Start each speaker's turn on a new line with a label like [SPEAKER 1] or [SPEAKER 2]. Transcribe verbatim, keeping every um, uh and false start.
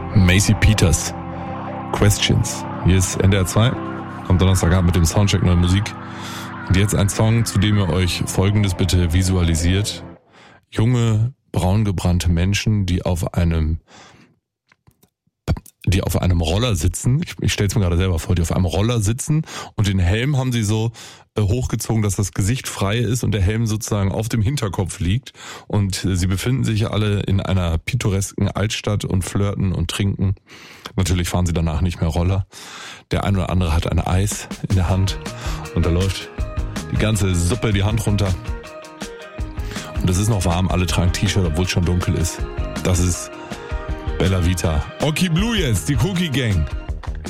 [SPEAKER 1] Macy Peters. Questions. Hier ist N D R zwei. Am Donnerstagabend mit dem Soundcheck Neue Musik. Und jetzt ein Song, zu dem ihr euch Folgendes bitte visualisiert. Junge, braungebrannte Menschen, die auf einem die auf einem Roller sitzen. Ich, ich stelle es mir gerade selber vor, die auf einem Roller sitzen und den Helm haben sie so äh, hochgezogen, dass das Gesicht frei ist und der Helm sozusagen auf dem Hinterkopf liegt. Und äh, sie befinden sich alle in einer pittoresken Altstadt und flirten und trinken. Natürlich fahren sie danach nicht mehr Roller. Der eine oder andere hat ein Eis in der Hand und da läuft die ganze Suppe die Hand runter. Und es ist noch warm, alle tragen T-Shirt, obwohl es schon dunkel ist. Das ist Bella Vita. Oki Blue jetzt, die Cookie Gang.